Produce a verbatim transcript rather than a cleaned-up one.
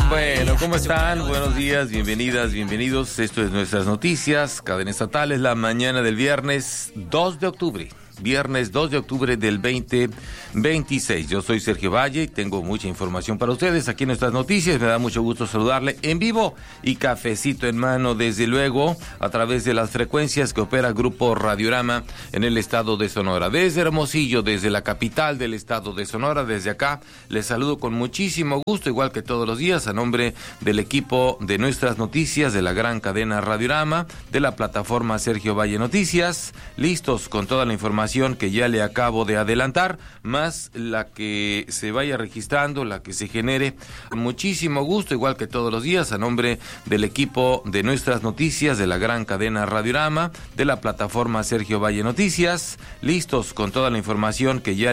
Bueno, ¿cómo están? Buenos días, bienvenidas, bienvenidos. Esto es Nuestras Noticias, Cadena Estatal. Es la mañana del viernes dos de octubre. Viernes dos de octubre del veinte veintiséis. Yo soy Sergio Valle y tengo mucha información para ustedes aquí en Nuestras Noticias. Me da mucho gusto saludarle en vivo y cafecito en mano, desde luego, a través de las frecuencias que opera Grupo Radiorama en el estado de Sonora. Desde Hermosillo, desde la capital del estado de Sonora, desde acá, les saludo con muchísimo gusto, igual que todos los días, a nombre del equipo de Nuestras Noticias, de la gran cadena Radiorama, de la plataforma Sergio Valle Noticias, listos con toda la información que ya le acabo de adelantar, más la que se vaya registrando, la que se genere. Muchísimo gusto, igual que todos los días, a nombre del equipo de Nuestras Noticias, de la gran cadena Radiorama, de la plataforma Sergio Valle Noticias, listos con toda la información que ya